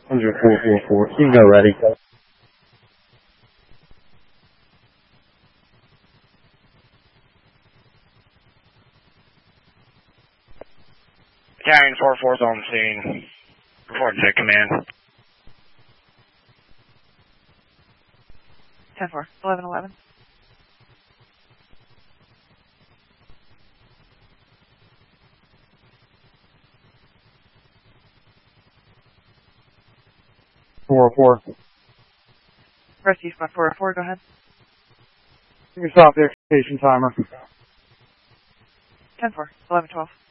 Under 444. Team go ready. Battalion 44's on the scene. Reporting to command. 10-4, 11-11. Four. Rescue Squad 404, go ahead. You can stop the execution timer. 10-4, 11-12.